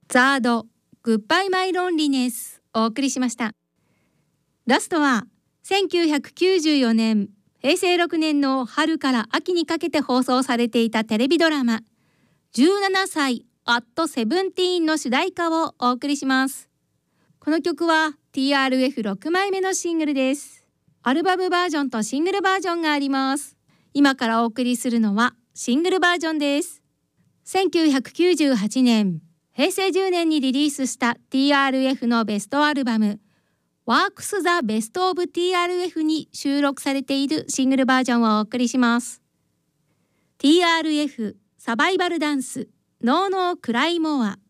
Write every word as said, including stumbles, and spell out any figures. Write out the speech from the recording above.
ザードグッバイマイロンリネスお送りしました。ラストはせんきゅうひゃくきゅうじゅうよねんへいせいろくねんの春から秋にかけて放送されていたテレビドラマじゅうななさいアットセブンティーンの主題歌をお送りします。この曲は ティーアールエフろく 枚目のシングルです。アルバムバージョンとシングルバージョンがあります。今からお送りするのはシングルバージョンです。せんきゅうひゃくきゅうじゅうはちねんへいせいじゅうねんにリリースした ティーアールエフ のベストアルバムWorks the Best of ティーアールエフ に収録されているシングルバージョンをお送りします。 ティーアールエフ サバイバルダンスノーノークライモア。